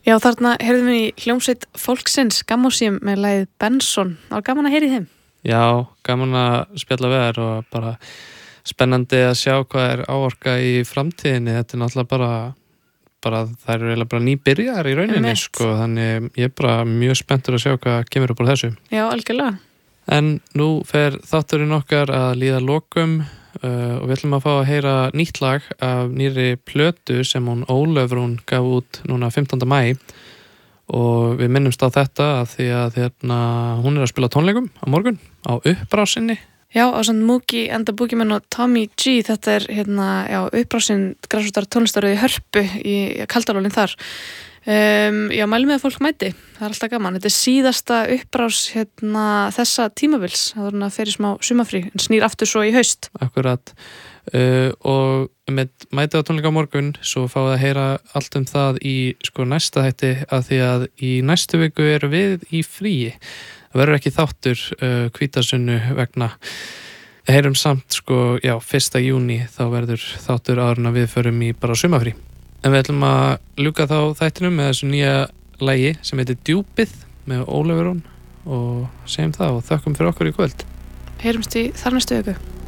Já, þarna heyrðum við í hljómsveit Fólksins Gammósíum með lagið Benson. Það var gaman að heyra í þeim. Já, gaman að spjalla við þær og bara spennandi að sjá hvað er áorka í framtíðinni. Þetta er náttúrulega bara það eru eiginlega bara nýbyrjar í rauninni, sko. Þannig ég er bara mjög spenntur að sjá hvað kemur upp úr þessu. Já, algjörlega. En nú fer þátturinn okkar að líða lokum og við ætlum að fá að heyra nýtt lag af nýrri plötu sem hún Ólöf Rún gaf út núna 15. maí og við minnumst á þetta að því að hún er að spila tónleikum á morgun á upprásinni. Já, á samt Mookie and the Boogeyman og Tommy G, þetta er upprásin grasrótar tónlistaröð í Hörpu í Kaldalólinn þar. Já, mælum með að fólk mæti, það er alltaf gaman. Þetta er síðasta upprás þessa tímabils, það er að fer í smá sumafrí en snýr aftur svo í haust. Akkurat, og með mæti á tónleika á morgun svo fáið að heyra allt um það í næsta þætti að því að í næstu viku eru við í fríi. Það verður ekki þáttur hvítasunnu vegna. Við heyrum samt 1. júní þá verður þáttur áður en að við förum í bara sumafrí. En við ætlum að ljúka þá þættinum með þessu nýja lagi sem heitir Djúpið með Ólöf Rún og segjum það og þökkum fyrir okkur í kvöld. Heyrumst í þar næstu viku.